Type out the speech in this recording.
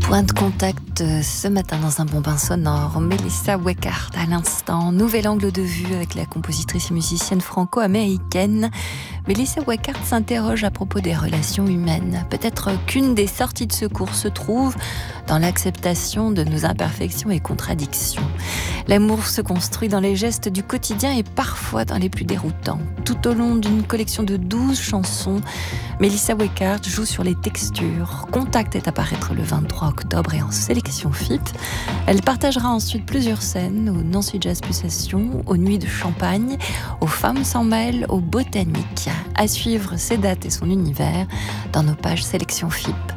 Point de contact ce matin dans un bon bain sonore. Melissa Weckart à l'instant. Nouvel angle de vue avec la compositrice et musicienne franco-américaine. Melissa Weckart s'interroge à propos des relations humaines. Peut-être qu'une des sorties de secours se trouve dans l'acceptation de nos imperfections et contradictions. L'amour se construit dans les gestes du quotidien et parfois dans les plus déroutants. Tout au long d'une collection de 12 chansons, Melissa Weckart joue sur les textures. Contact est à paraître le 23 octobre et en sélection FIP. Elle partagera ensuite plusieurs scènes au Nancy Jazz Pulsation, aux Nuits de Champagne, aux Femmes sans mêle, aux Botaniques. À suivre ses dates et son univers dans nos pages sélection FIP.